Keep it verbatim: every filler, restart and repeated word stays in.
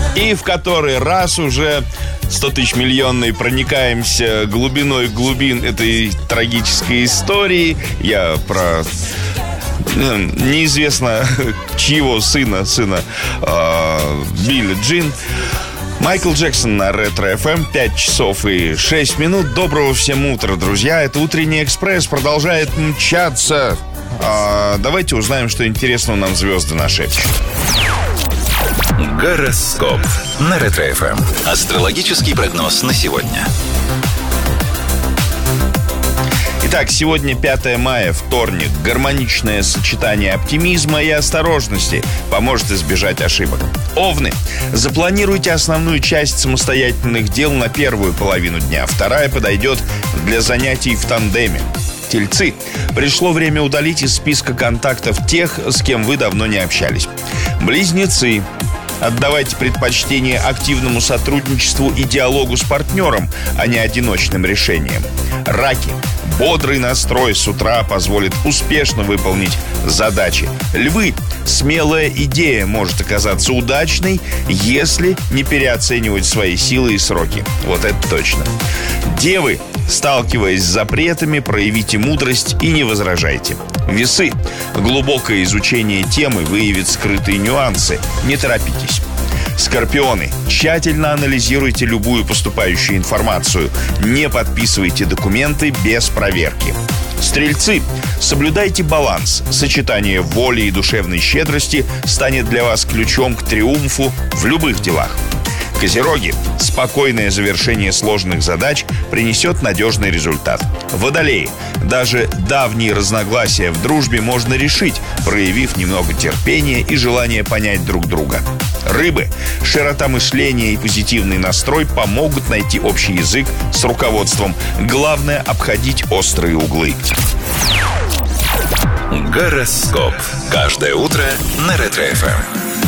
И в который раз уже сто тысяч миллионный проникаемся глубиной глубин этой трагической истории. Я про неизвестно чьего сына, сына э, Билли Джин. Майкл Джексон на Ретро-эф эм, пять часов и шесть минут. Доброго всем утра, друзья. Это утренний экспресс продолжает мчаться. А, давайте узнаем, что интересного нам звезды нашепчут. Гороскоп на Ретро-эф эм. Астрологический прогноз на сегодня. Итак, сегодня пятое мая, вторник. Гармоничное сочетание оптимизма и осторожности поможет избежать ошибок. Овны. Запланируйте основную часть самостоятельных дел на первую половину дня. Вторая подойдет для занятий в тандеме. Тельцы. Пришло время удалить из списка контактов тех, с кем вы давно не общались. Близнецы. Отдавайте предпочтение активному сотрудничеству и диалогу с партнером, а не одиночным решениям. Раки. Бодрый настрой с утра позволит успешно выполнить задачи. Львы. Смелая идея может оказаться удачной, если не переоценивать свои силы и сроки. Вот это точно. Девы. Сталкиваясь с запретами, проявите мудрость и не возражайте. Весы. Глубокое изучение темы выявит скрытые нюансы. Не торопитесь. Скорпионы. Тщательно анализируйте любую поступающую информацию. Не подписывайте документы без проверки. Стрельцы. Соблюдайте баланс. Сочетание воли и душевной щедрости станет для вас ключом к триумфу в любых делах. Козероги. Спокойное завершение сложных задач принесет надежный результат. Водолеи. Даже давние разногласия в дружбе можно решить, проявив немного терпения и желание понять друг друга. Рыбы. Широта мышления и позитивный настрой помогут найти общий язык с руководством. Главное — обходить острые углы. Гороскоп. Каждое утро на Ретро-эф эм.